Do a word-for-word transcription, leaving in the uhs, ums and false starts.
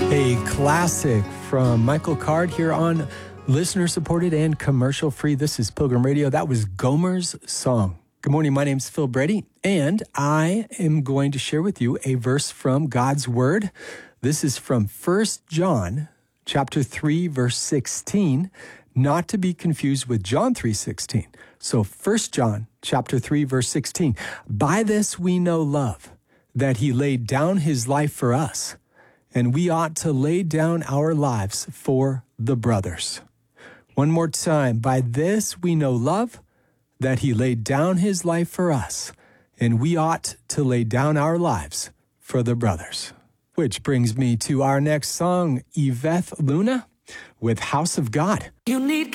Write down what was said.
A classic from Michael Card here on listener-supported and commercial-free. This is Pilgrim Radio. That was Gomer's Song. Good morning. My name's Phil Brady, and I am going to share with you a verse from God's Word. This is from First John chapter three, verse sixteen, not to be confused with John three sixteen. So First John chapter three, verse sixteen. By this we know love, that he laid down his life for us, and we ought to lay down our lives for the brothers. One more time. By this we know love, that he laid down his life for us, and we ought to lay down our lives for the brothers. Which brings me to our next song, Yvette Luna with House of God. You need